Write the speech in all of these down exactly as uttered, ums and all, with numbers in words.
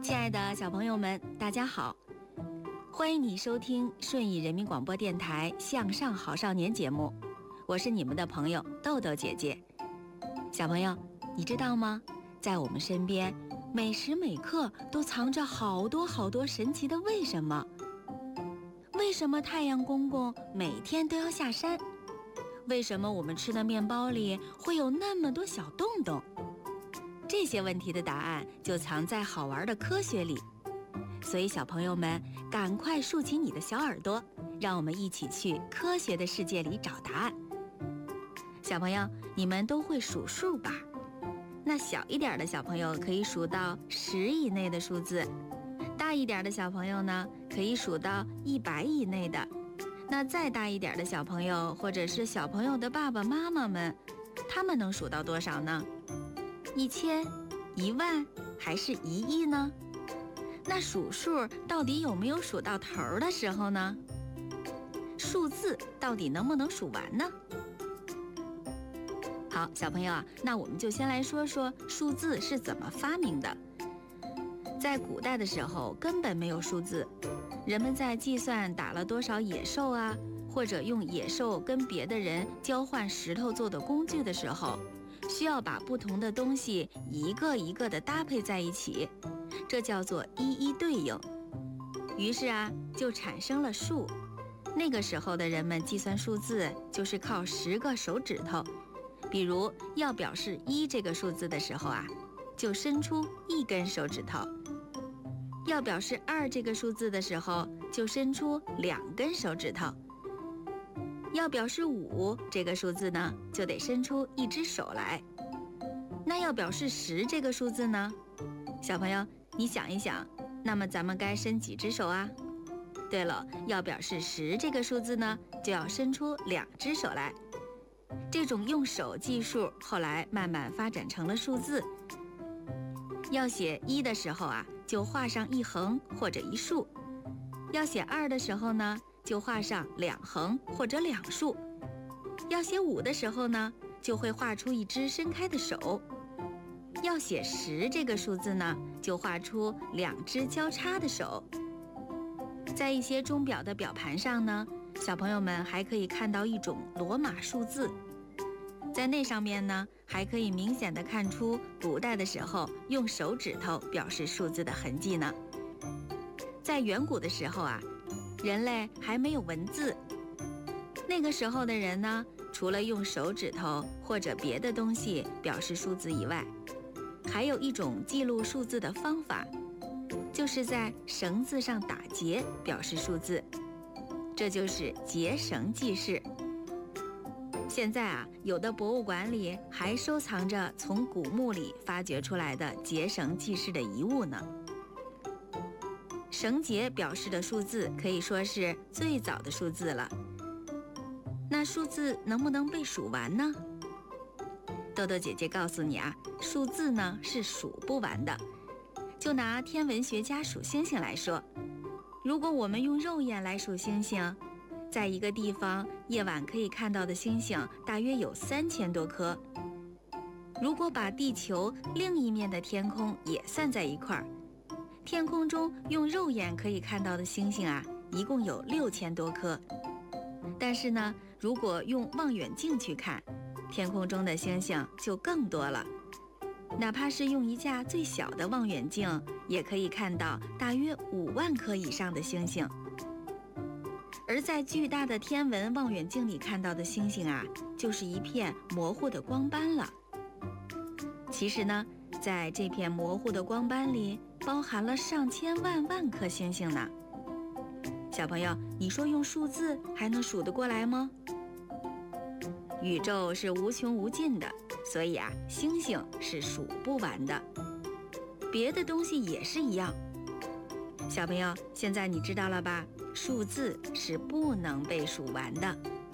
亲爱的小朋友们，大家好，欢迎你收听顺义人民广播电台向上好少年节目，我是你们的朋友豆豆姐姐。小朋友，你知道吗？在我们身边，每时每刻都藏着好多好多神奇的为什么。为什么太阳公公每天都要下山？为什么我们吃的面包里会有那么多小洞洞？这些问题的答案就藏在好玩的科学里。所以小朋友们，赶快竖起你的小耳朵，让我们一起去科学的世界里找答案。小朋友，你们都会数数吧？那小一点的小朋友可以数到十以内的数字，大一点的小朋友呢，可以数到一百以内的。那再大一点的小朋友，或者是小朋友的爸爸妈妈们，他们能数到多少呢？一千、一万还是一亿呢？那数数到底有没有数到头的时候呢？数字到底能不能数完呢？好，小朋友啊，那我们就先来说说数字是怎么发明的。在古代的时候，根本没有数字，人们在计算打了多少野兽啊，或者用野兽跟别的人交换石头做的工具的时候，需要把不同的东西一个一个的搭配在一起，这叫做一一对应。于是啊，就产生了数。那个时候的人们计算数字就是靠十个手指头，比如要表示一这个数字的时候啊，就伸出一根手指头；要表示二这个数字的时候，就伸出两根手指头；要表示五这个数字呢，就得伸出一只手来。那要表示十这个数字呢？小朋友，你想一想，那么咱们该伸几只手啊？对了，要表示十这个数字呢，就要伸出两只手来。这种用手计数，后来慢慢发展成了数字。要写一的时候啊，就画上一横或者一竖；要写二的时候呢，就画上两横或者两竖；要写五的时候呢，就会画出一只伸开的手；要写十这个数字呢，就画出两只交叉的手。在一些钟表的表盘上呢，小朋友们还可以看到一种罗马数字，在那上面呢，还可以明显地看出古代的时候用手指头表示数字的痕迹呢。在远古的时候啊，人类还没有文字，那个时候的人呢，除了用手指头或者别的东西表示数字以外，还有一种记录数字的方法，就是在绳子上打结表示数字，这就是结绳记事。现在啊，有的博物馆里还收藏着从古墓里发掘出来的结绳记事的遗物呢。绳结表示的数字可以说是最早的数字了。那数字能不能被数完呢？豆豆姐姐告诉你啊，数字呢是数不完的。就拿天文学家数星星来说，如果我们用肉眼来数星星，在一个地方夜晚可以看到的星星大约有三千多颗。如果把地球另一面的天空也算在一块儿，天空中用肉眼可以看到的星星啊，一共有六千多颗。但是呢，如果用望远镜去看，天空中的星星就更多了。哪怕是用一架最小的望远镜，也可以看到大约五万颗以上的星星。而在巨大的天文望远镜里看到的星星啊，就是一片模糊的光斑了。其实呢，在这片模糊的光斑里，包含了上千万万颗星星呢。小朋友，你说用数字还能数得过来吗？宇宙是无穷无尽的，所以啊，星星是数不完的。别的东西也是一样。小朋友，现在你知道了吧？数字是不能被数完的。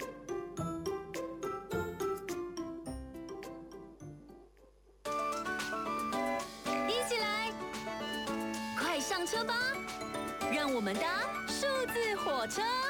一起来，快上车吧！让我们搭数字火车。